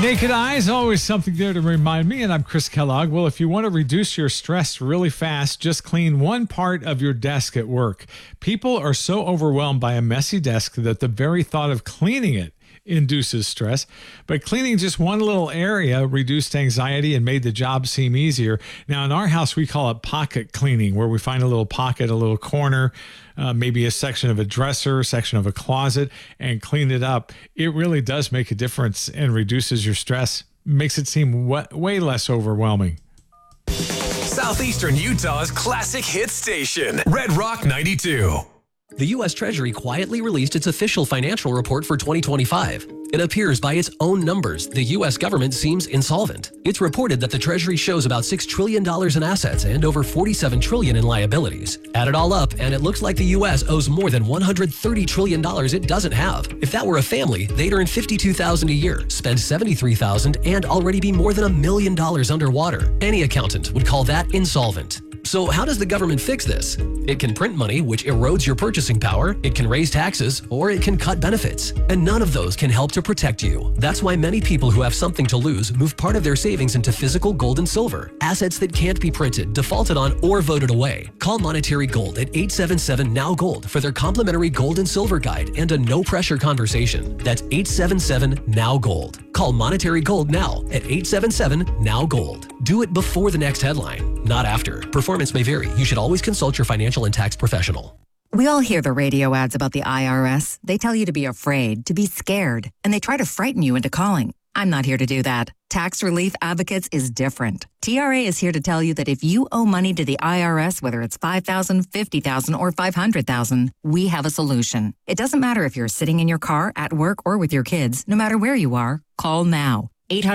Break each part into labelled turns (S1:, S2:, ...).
S1: Naked Eyes, always something there to remind me, and I'm Chris Kellogg. Well, if you want to reduce your stress really fast, just clean one part of your desk at work. People are so overwhelmed by a messy desk that the very thought of cleaning it induces stress, but cleaning just one little area reduced anxiety and made the job seem easier. Now, in our house, we call it pocket cleaning, where we find a little pocket, a little corner, maybe a section of a dresser, section of a closet, and clean it up. It really does make a difference and reduces your stress, makes it seem way less overwhelming.
S2: Southeastern Utah's classic hit station, Red Rock 92.
S3: The U.S. Treasury quietly released its official financial report for 2025. It appears by its own numbers, the U.S. government seems insolvent. It's reported that the Treasury shows about $6 trillion in assets and over $47 trillion in liabilities. Add it all up, and it looks like the U.S. owes more than $130 trillion it doesn't have. If that were a family, they'd earn $52,000 a year, spend $73,000, and already be more than $1 million underwater. Any accountant would call that insolvent. So how does the government fix this? It can print money, which erodes your purchasing power, it can raise taxes, or it can cut benefits. And none of those can help to protect you. That's why many people who have something to lose move part of their savings into physical gold and silver, assets that can't be printed, defaulted on, or voted away. Call Monetary Gold at 877-NOW-GOLD for their complimentary gold and silver guide and a no-pressure conversation. That's 877-NOW-GOLD. Call Monetary Gold now at 877-NOW-GOLD. Do it before the next headline, not after. Performance may vary. You should always consult your financial and tax professional.
S4: We all hear the radio ads about the IRS. They tell you to be afraid, to be scared, and they try to frighten you into calling. I'm not here to do that. Tax Relief Advocates is different. TRA is here to tell you that if you owe money to the IRS, whether it's $5,000, $50,000, or $500,000, we have a solution. It doesn't matter if you're sitting in your car, at work, or with your kids. No matter where you are, call now.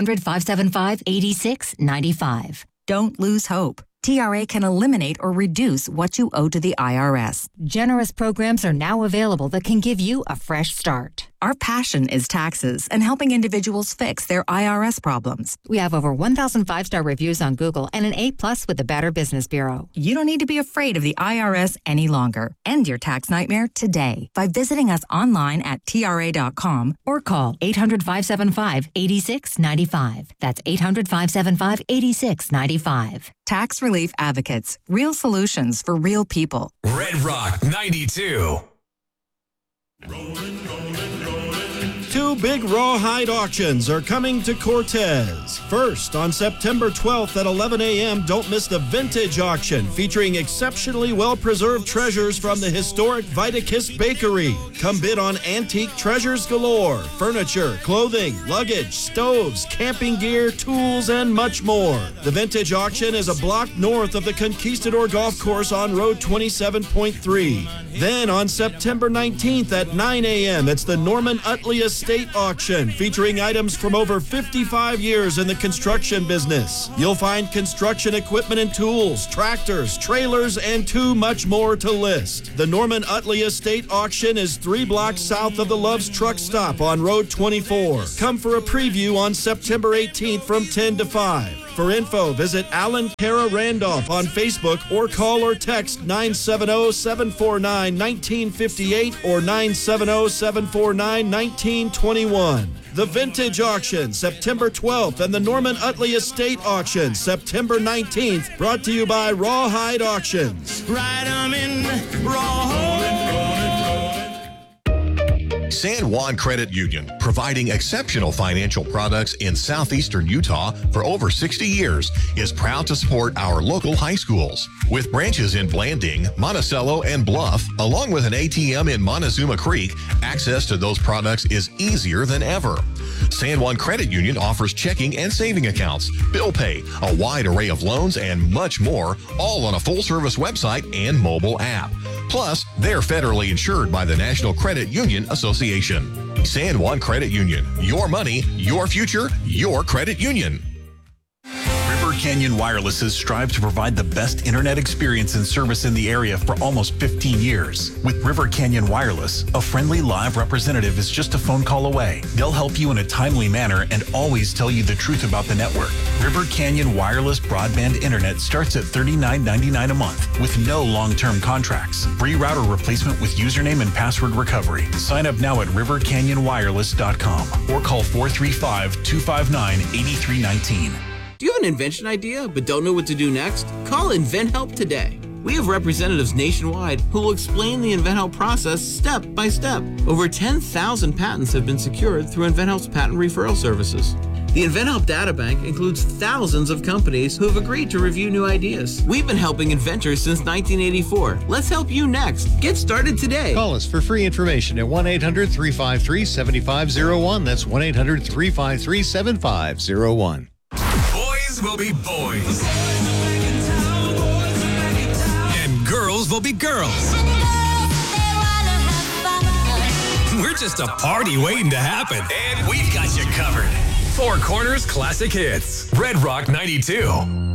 S4: 800-575-8695. Don't lose hope. TRA can eliminate or reduce what you owe to the IRS.
S5: Generous programs are now available that can give you a fresh start.
S4: Our passion is taxes and helping individuals fix their IRS problems.
S5: We have over 1,000 5-star reviews on Google and an A+ with the Better Business Bureau.
S4: You don't need to be afraid of the IRS any longer. End your tax nightmare today by visiting us online at TRA.com or call 800-575-8695. That's 800-575-8695. Tax Relief Advocates. Real solutions for real people.
S2: Red Rock 92.
S6: Two big rawhide auctions are coming to Cortez. First, on September 12th at 11 a.m., don't miss the Vintage Auction, featuring exceptionally well-preserved treasures from the historic Vitakiss Bakery. Come bid on antique treasures galore, furniture, clothing, luggage, stoves, camping gear, tools, and much more. The Vintage Auction is a block north of the Conquistador Golf Course on Road 27.3. Then on September 19th at 9 a.m., it's the Norman Utley Estate Auction, featuring items from over 55 years in the construction business. You'll find construction equipment and tools, tractors, trailers, and too much more to list. The Norman Utley Estate Auction is 3 blocks south of the Love's Truck Stop on Road 24. Come for a preview on September 18th from 10 to 5. For info, visit Alan Kara Randolph on Facebook or call or text 970-749-1958 or 970-749-1921. The Vintage Auction, September 12th, and the Norman Utley Estate Auction, September 19th, brought to you by Rawhide Auctions.
S7: Ride 'em in Rawhide.
S8: San Juan Credit Union, providing exceptional financial products in southeastern Utah for over 60 years, is proud to support our local high schools. With branches in Blanding, Monticello, and Bluff, along with an ATM in Montezuma Creek, access to those products is easier than ever. San Juan Credit Union offers checking and saving accounts, bill pay, a wide array of loans, and much more, all on a full-service website and mobile app. Plus, they're federally insured by the National Credit Union Association. San Juan Credit Union. Your money, your future, your credit union.
S2: River
S9: Canyon Wireless has strived to provide the best internet experience and service in the area for almost 15 years. With River Canyon Wireless, a friendly live representative is just a phone call away. They'll help you in a timely manner and always tell you the truth about the network. River Canyon Wireless broadband internet starts at $39.99 a month with no long-term contracts. Free router replacement with username and password recovery. Sign up now at rivercanyonwireless.com or call 435-259-8319.
S10: Do you have an invention idea but don't know what to do next? Call InventHelp today. We have representatives nationwide who will explain the InventHelp process step by step. Over 10,000 patents have been secured through InventHelp's patent referral services. The InventHelp Databank includes thousands of companies who have agreed to review new ideas. We've been helping inventors since 1984. Let's help you next. Get started today.
S11: Call us for free information at 1-800-353-7501. That's 1-800-353-7501.
S2: Boys will be boys. And girls will be girls. We're just a party waiting to happen. And we've got you covered. Four Corners Classic Hits. Red Rock 92.